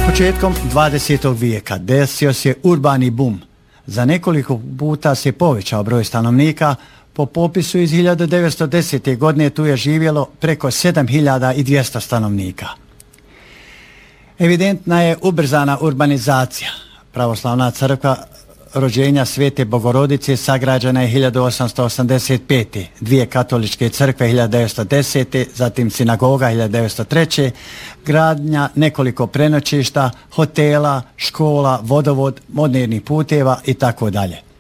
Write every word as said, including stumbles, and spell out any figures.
Početkom dvadesetog vijeka desio se urbani bum. Za nekoliko puta se povećao broj stanovnika. Po popisu iz hiljadu devetsto desete. godine tu je živjelo preko sedam hiljada dvjesto stanovnika. Evidentna je ubrzana urbanizacija. Pravoslavna crkva rođenja Svete Bogorodice sagrađena je hiljadu osamsto osamdeset pete. Dvije katoličke crkve hiljadu devetsto desete. Zatim sinagoga hiljadu devetsto treće. Gradnja nekoliko prenoćišta, hotela, škola, vodovod, modernih puteva i tako dalje.